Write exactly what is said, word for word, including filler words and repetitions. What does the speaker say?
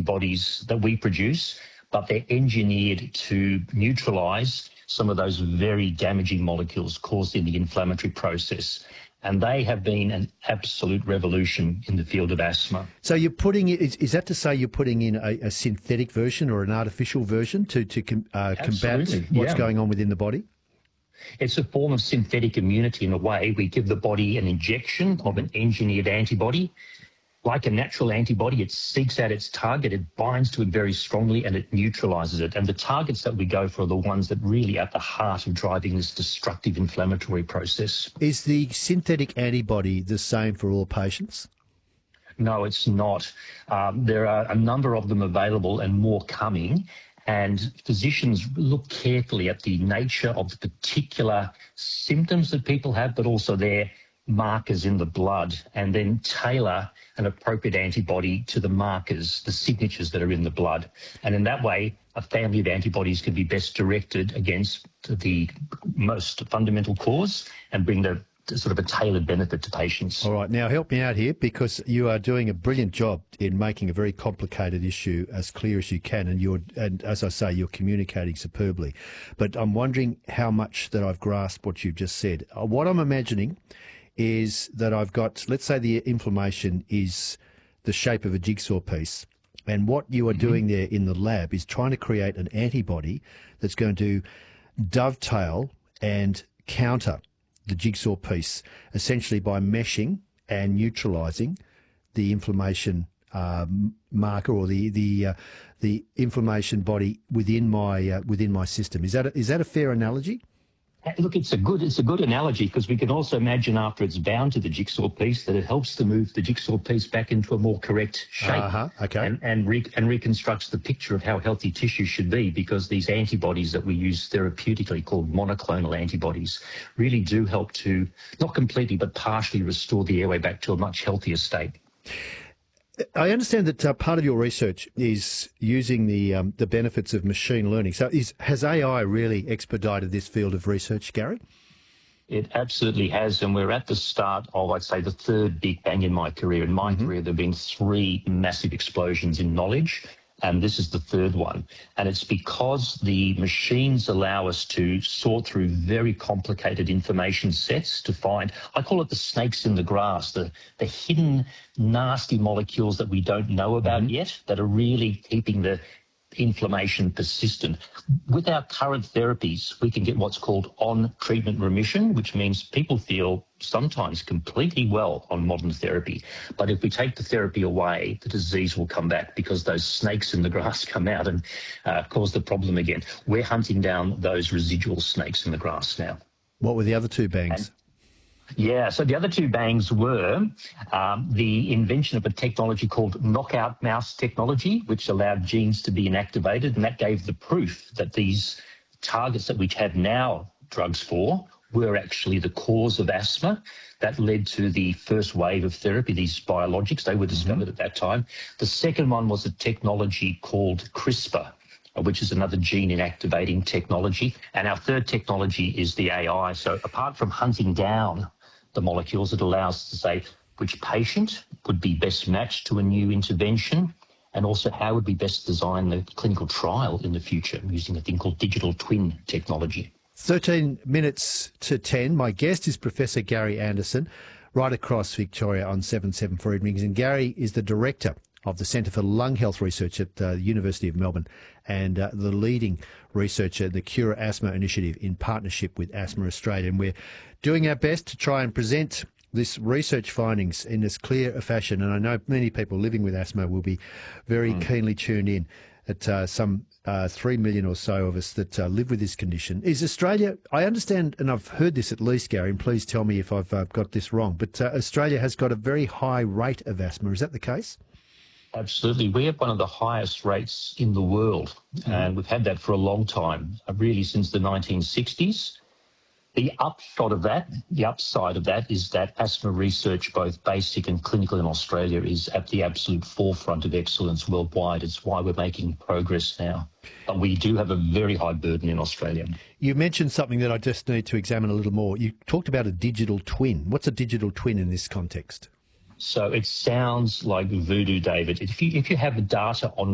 antibodies that we produce, but they're engineered to neutralise some of those very damaging molecules caused in the inflammatory process. And they have been an absolute revolution in the field of asthma. So you're putting it, is, is that to say you're putting in a, a synthetic version or an artificial version to, to com, uh, combat what's yeah. going on within the body? It's a form of synthetic immunity in a way. We give the body an injection of an engineered antibody. Like a natural antibody, it seeks out its target, it binds to it very strongly, and it neutralises it. And the targets that we go for are the ones that really are at the heart of driving this destructive inflammatory process. Is the synthetic antibody the same for all patients? No, it's not. Um, there are a number of them available and more coming. And physicians look carefully at the nature of the particular symptoms that people have, but also their markers in the blood, and then tailor an appropriate antibody to the markers, the signatures that are in the blood. And in that way, a family of antibodies can be best directed against the most fundamental cause and bring the sort of a tailored benefit to patients. All right, now help me out here, because you are doing a brilliant job in making a very complicated issue as clear as you can, and you're, and as I say, you're communicating superbly. But I'm wondering how much that I've grasped what you've just said. Uh, what I'm imagining is that I've got, let's say the inflammation is the shape of a jigsaw piece, and what you are mm-hmm. doing there in the lab is trying to create an antibody that's going to dovetail and counter the jigsaw piece, essentially by meshing and neutralising the inflammation uh, marker or the the uh, the inflammation body within my uh, within my system. Is that a, is that a fair analogy? Look, it's a good it's a good analogy, because we can also imagine after it's bound to the jigsaw piece that it helps to move the jigsaw piece back into a more correct shape, uh-huh, okay. and and, re- and reconstructs the picture of how healthy tissue should be, because these antibodies that we use therapeutically, called monoclonal antibodies, really do help to, not completely, but partially restore the airway back to a much healthier state. I understand that uh, part of your research is using the um, the benefits of machine learning. So is, has A I really expedited this field of research, Gary? It absolutely has, and we're at the start of, I'd say, the third big bang in my career. In my mm-hmm. career, there have been three massive explosions in knowledge, and this is the third one. And it's because the machines allow us to sort through very complicated information sets to find, I call it the snakes in the grass, the, the hidden nasty molecules that we don't know about mm-hmm. yet, that are really keeping the inflammation persistent. With our current therapies, we can get what's called on-treatment remission, which means people feel sometimes completely well on modern therapy. But if we take the therapy away, the disease will come back, because those snakes in the grass come out and uh, cause the problem again. We're hunting down those residual snakes in the grass now. What were the other two bangs? And Yeah, so the other two bangs were um, the invention of a technology called knockout mouse technology, which allowed genes to be inactivated, and that gave the proof that these targets that we have now drugs for were actually the cause of asthma. That led to the first wave of therapy, these biologics. They were discovered mm-hmm. at that time. The second one was a technology called CRISPR, which is another gene inactivating technology. And our third technology is the A I. So apart from hunting down the molecules, it allows us to say which patient would be best matched to a new intervention, and also how would we best design the clinical trial in the future using a thing called digital twin technology. thirteen minutes to ten. My guest is Professor Gary Anderson, right across Victoria on seven seventy-four Evenings. And Gary is the Director of the Centre for Lung Health Research at uh, the University of Melbourne, and uh, the leading researcher, the Cure Asthma Initiative, in partnership with Asthma Australia. And we're doing our best to try and present this research findings in as clear a fashion. And I know many people living with asthma will be very mm. keenly tuned in at uh, some uh, three million or so of us that uh, live with this condition. Is Australia, I understand, and I've heard this at least, Gary, and please tell me if I've uh, got this wrong, but uh, Australia has got a very high rate of asthma. Is that the case? Absolutely. We have one of the highest rates in the world, mm. and we've had that for a long time, really since the nineteen sixties. The upshot of that, the upside of that, is that asthma research, both basic and clinical in Australia, is at the absolute forefront of excellence worldwide. It's why we're making progress now. But we do have a very high burden in Australia. You mentioned something that I just need to examine a little more. You talked about a digital twin. What's a digital twin in this context? So it sounds like voodoo, David. If you if you have data on